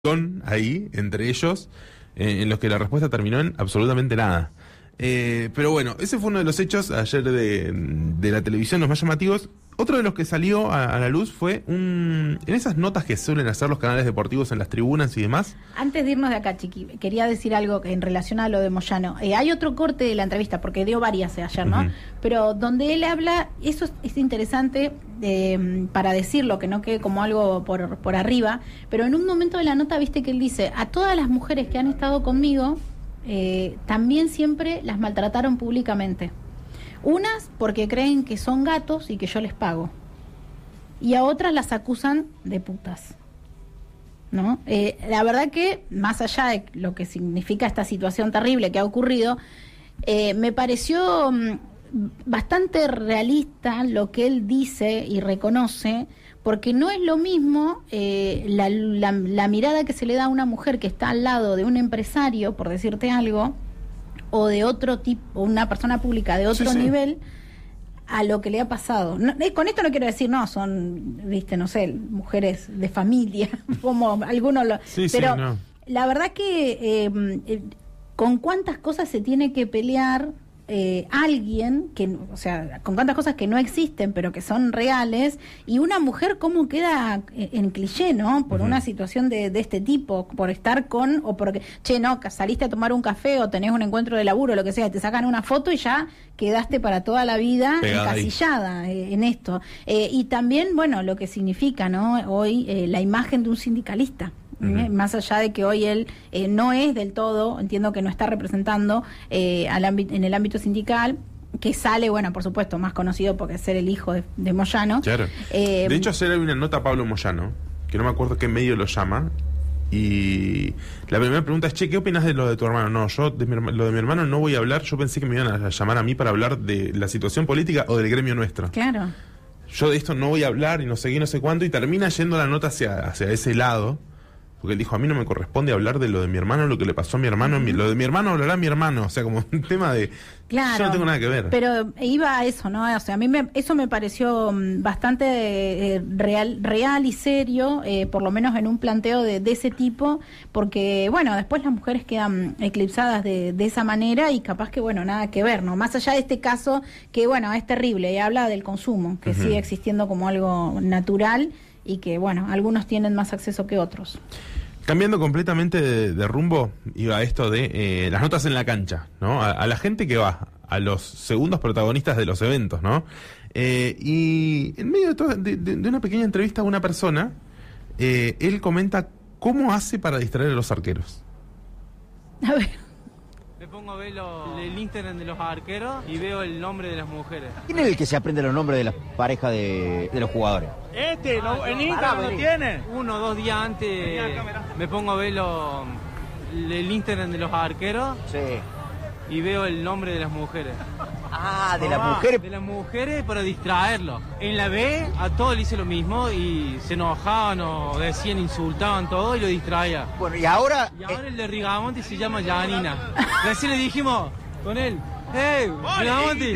ahí, entre ellos, en los que la respuesta terminó en absolutamente nada. Pero bueno, ese fue uno de los hechos ayer de la televisión, los más llamativos. Otro de los que salió a la luz fue en esas notas que suelen hacer los canales deportivos en las tribunas y demás. Antes de irnos de acá, Chiqui, quería decir algo en relación a lo de Moyano. Hay otro corte de la entrevista, porque dio varias ayer, ¿no? Pero donde él habla, eso es interesante para decirlo, que no quede como algo por arriba, pero en un momento de la nota, viste que él dice, a todas las mujeres que han estado conmigo, también siempre las maltrataron públicamente. Unas porque creen que son gatos y que yo les pago. Y a otras las acusan de putas, ¿no? La verdad que, más allá de lo que significa esta situación terrible que ha ocurrido, me pareció bastante realista lo que él dice y reconoce, porque no es lo mismo la mirada que se le da a una mujer que está al lado de un empresario, por decirte algo, o de otro tipo, una persona pública de otro nivel, a lo que le ha pasado. No, con esto no quiero decir, no, son, viste, no sé, mujeres de familia, como algunos lo... pero no. La verdad que con cuántas cosas se tiene que pelear alguien, que, o sea, con cuántas cosas que no existen, pero que son reales, y una mujer cómo queda en cliché, ¿no? Por una situación de este tipo, por estar con, o porque, che, no, saliste a tomar un café o tenés un encuentro de laburo, lo que sea, te sacan una foto y ya quedaste para toda la vida encasillada en esto. Y también, bueno, lo que significa, ¿no? Hoy la imagen de un sindicalista. Más allá de que hoy él no es del todo, entiendo que no está representando en el ámbito sindical, que sale, bueno, por supuesto, más conocido porque es ser el hijo de Moyano. Claro. De hecho, ayer hay una nota a Pablo Moyano, que no me acuerdo qué medio lo llama, y la primera pregunta es, che, ¿qué opinas de lo de tu hermano? No, yo lo de mi hermano no voy a hablar, yo pensé que me iban a llamar a mí para hablar de la situación política o del gremio nuestro. Claro. Yo de esto no voy a hablar y no sé qué, no sé cuánto, y termina yendo la nota hacia ese lado. Porque él dijo, a mí no me corresponde hablar de lo de mi hermano, lo que le pasó a mi hermano. Lo de mi hermano hablará mi hermano. O sea, como un tema de... Claro, yo no tengo nada que ver. Pero iba a eso, ¿no? O sea, a mí eso me pareció bastante real y serio, por lo menos en un planteo de ese tipo, porque, bueno, después las mujeres quedan eclipsadas de esa manera y capaz que, bueno, nada que ver, ¿no? Más allá de este caso, que, bueno, es terrible y habla del consumo, que sigue existiendo como algo natural y que, bueno, algunos tienen más acceso que otros. Cambiando completamente de rumbo, iba a esto de las notas en la cancha, ¿no? A la gente que va, a los segundos protagonistas de los eventos, ¿no? Y en medio de una pequeña entrevista a una persona, él comenta cómo hace para distraer a los arqueros. A ver. Me pongo a ver el Instagram de los arqueros y veo el nombre de las mujeres. ¿Quién es el que se aprende los nombres de las parejas de los jugadores? En Instagram lo tiene. 1 o 2 días antes me pongo a ver el Instagram de los arqueros. Sí. Y veo el nombre de las mujeres. Ah, de las mujeres. De las mujeres para distraerlos. En la B a todos le hice lo mismo y se enojaban o decían, insultaban todo y lo distraía. Bueno, y ahora el de Rigamonti se llama Janina. Recién le dijimos con él, ¡hey, Rigamonti!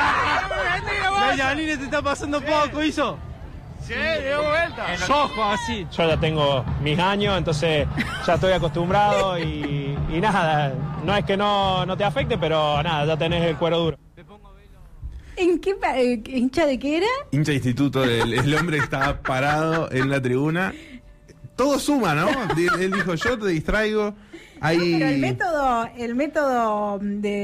La Janina te está pasando poco, hizo. Sí, dio vuelta. Ojo, así. Yo ya tengo mis años, entonces ya estoy acostumbrado y nada, no es que no te afecte, pero nada, ya tenés el cuero duro. ¿En qué hincha de qué era? Hincha de instituto, el hombre que estaba parado en la tribuna. Todo suma, ¿no? Él dijo, yo te distraigo. Ahí... Pero el método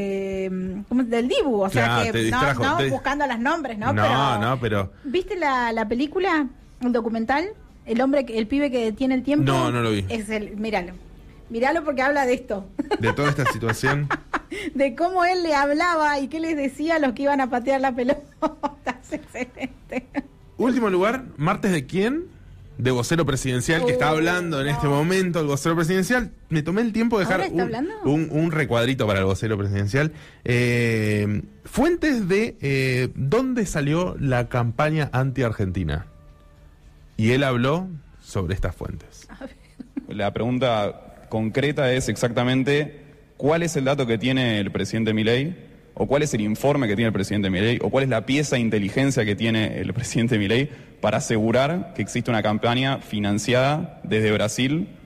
del Dibu, o sea, que no buscando los nombres, ¿no? Pero... ¿Viste la película, el documental? El pibe que detiene el tiempo. No lo vi. Míralo porque habla de esto. De toda esta situación. De cómo él le hablaba y qué les decía a los que iban a patear la pelota. Es excelente. Último lugar, martes de quién? De vocero presidencial, que está hablando en este momento, el vocero presidencial. Me tomé el tiempo de dejar un recuadrito para el vocero presidencial. Fuentes de dónde salió la campaña anti-Argentina. Y él habló sobre estas fuentes. La pregunta concreta es exactamente cuál es el dato que tiene el presidente Milei, o cuál es el informe que tiene el presidente Milei, o cuál es la pieza de inteligencia que tiene el presidente Milei para asegurar que existe una campaña financiada desde Brasil